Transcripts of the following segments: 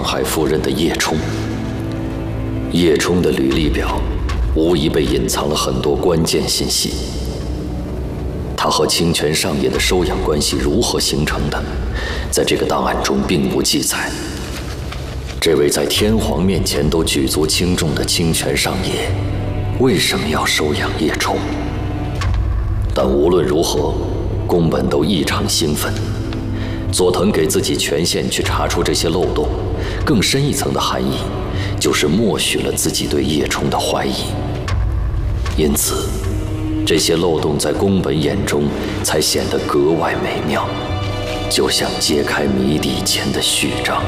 海夫人的叶冲。叶冲的履历表无疑被隐藏了很多关键信息。他和清泉上野的收养关系如何形成的，在这个档案中并无记载。这位在天皇面前都举足轻重的清泉上野，为什么要收养叶冲？但无论如何，宫本都异常兴奋。佐藤给自己权限去查出这些漏洞，更深一层的含义，就是默许了自己对叶冲的怀疑。因此，这些漏洞在宫本眼中才显得格外美妙，就像揭开谜底前的序章。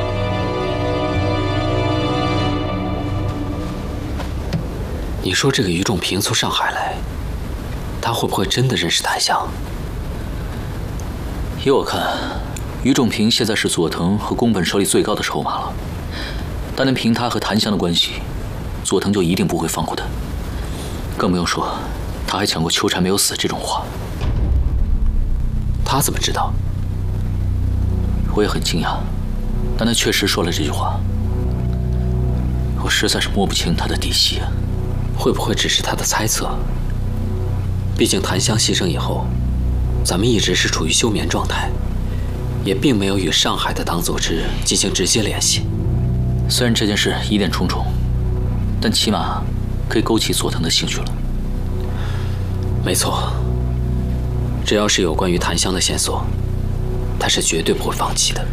你说这个于仲平从上海来，他会不会真的认识檀香？ 依我看，于仲平现在是佐藤和宫本手里最高的筹码了。单单凭他和檀香的关系，佐藤就一定不会放过他。更不用说，他还讲过秋蝉没有死这种话。 他怎么知道？ 我也很惊讶，但他确实说了这句话。我实在是摸不清他的底细啊。 会不会只是他的猜测？毕竟檀香牺牲以后，咱们一直是处于休眠状态，也并没有与上海的党组织进行直接联系。 虽然这件事疑点重重，但起码可以勾起佐藤的兴趣了。 没错，只要是有关于檀香的线索，他是绝对不会放弃的。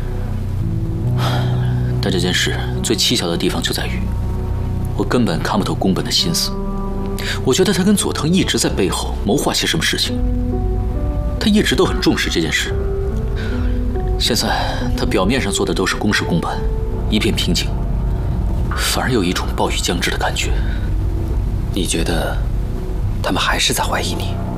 但这件事最蹊跷的地方就在于，我根本看不透宫本的心思。我觉得他跟佐藤一直在背后谋划些什么事情，他一直都很重视这件事。现在他表面上做的都是公事公办，一片平静，反而有一种暴雨将至的感觉。 你觉得他们还是在怀疑你？